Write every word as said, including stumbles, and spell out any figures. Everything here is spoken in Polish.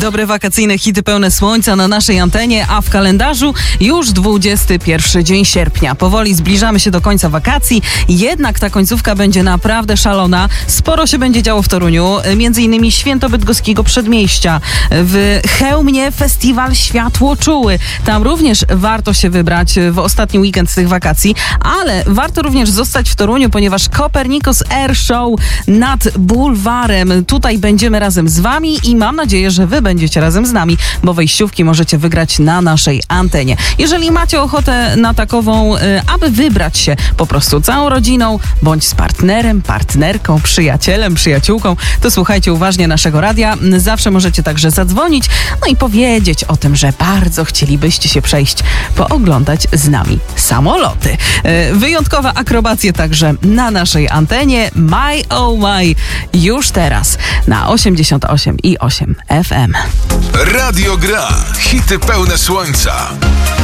Dobre wakacyjne hity pełne słońca na naszej antenie, a w kalendarzu już dwudziesty pierwszy dzień sierpnia. Powoli zbliżamy się do końca wakacji, jednak ta końcówka będzie naprawdę szalona. Sporo się będzie działo w Toruniu, między innymi Święto Bydgoskiego Przedmieścia. W Chełmie festiwal Światło Czuły. Tam również warto się wybrać w ostatni weekend tych wakacji, ale warto również zostać w Toruniu, ponieważ Copernicus Air Show nad bulwarem. Tutaj będziemy razem z wami i mam nadzieję, że wy będziecie razem z nami, bo wejściówki możecie wygrać na naszej antenie. Jeżeli macie ochotę na takową, aby wybrać się po prostu całą rodziną, bądź z partnerem, partnerką, przyjacielem, przyjaciółką, to słuchajcie uważnie naszego radia. Zawsze możecie także zadzwonić, no i powiedzieć o tym, że bardzo chcielibyście się przejść, pooglądać z nami samoloty. Wyjątkowe akrobacje także na naszej antenie. My oh my, już teraz na osiemdziesiąt osiem i osiem F M. Radio Gra. Hity pełne słońca.